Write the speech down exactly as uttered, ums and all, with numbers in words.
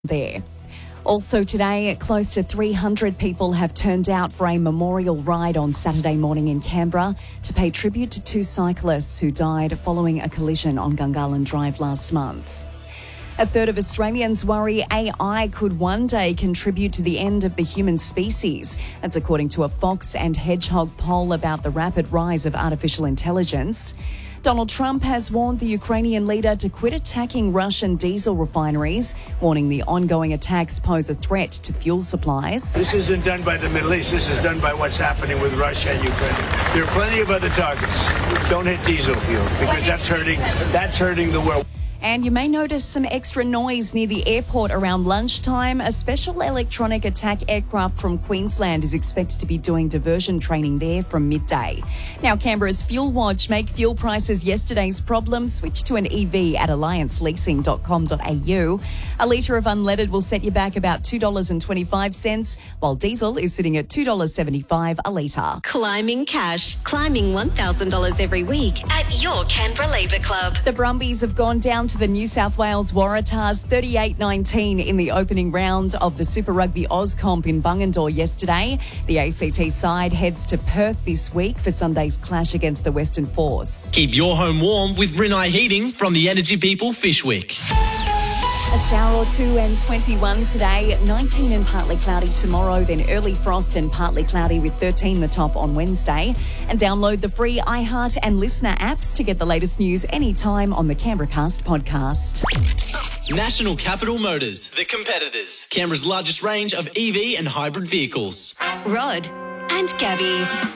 there. Also today, close to three hundred people have turned out for a memorial ride on Saturday morning in Canberra to pay tribute to two cyclists who died following a collision on Gungahlin Drive last month. A third of Australians worry A I could one day contribute to the end of the human species. That's according to a Fox and Hedgehog poll about the rapid rise of artificial intelligence. Donald Trump has warned the Ukrainian leader to quit attacking Russian diesel refineries, warning the ongoing attacks pose a threat to fuel supplies. This isn't done by the Middle East. This is done by what's happening with Russia and Ukraine. There are plenty of other targets. Don't hit diesel fuel because that's hurting, that's hurting the world. And you may notice some extra noise near the airport around lunchtime. A special electronic attack aircraft from Queensland is expected to be doing diversion training there from midday. Now, Canberra's Fuel Watch make fuel prices yesterday's problem. Switch to an E V at alliance leasing dot com dot a u. A litre of unleaded will set you back about two dollars twenty-five, while diesel is sitting at two dollars seventy-five a litre. Climbing cash. Climbing one thousand dollars every week at your Canberra Labour Club. The Brumbies have gone down to the New South Wales Waratahs thirty-eight nineteen in the opening round of the Super Rugby Aucomp in Bungendore yesterday. The A C T side heads to Perth this week for Sunday's clash against the Western Force. Keep your home warm with Rinnai Heating from the Energy People Fishwick. A shower or two and twenty-one today, nineteen and partly cloudy tomorrow, then early frost and partly cloudy with thirteen the top on Wednesday. And download the free iHeart and Listener apps to get the latest news anytime on the Canberra Cast podcast. National Capital Motors, the competitors. Canberra's largest range of E V and hybrid vehicles. Rod and Gabby.